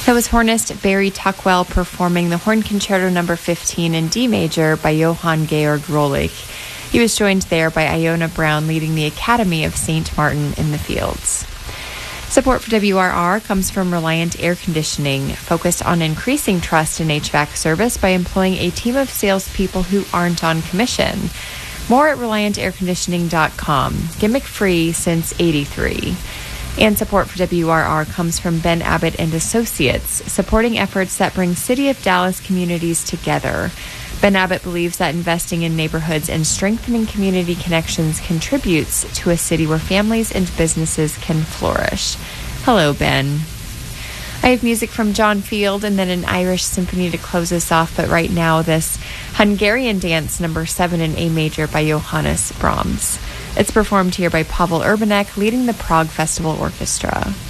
That was hornist Barry Tuckwell performing the Horn Concerto No. 15 in D major by Johann Georg Rohlich. He was joined there by Iona Brown leading the Academy of St. Martin in the Fields. Support for WRR comes from Reliant Air Conditioning, focused on increasing trust in HVAC service by employing a team of salespeople who aren't on commission. More at ReliantAirConditioning.com. Gimmick-free since '83. And support for WRR comes from Ben Abbott and Associates, supporting efforts that bring City of Dallas communities together. Ben Abbott believes that investing in neighborhoods and strengthening community connections contributes to a city where families and businesses can flourish. Hello, Ben. I have music from John Field and then an Irish symphony to close us off, but right now this Hungarian Dance No. 7 in A major by Johannes Brahms. It's performed here by Pavel Urbanek leading the Prague Festival Orchestra.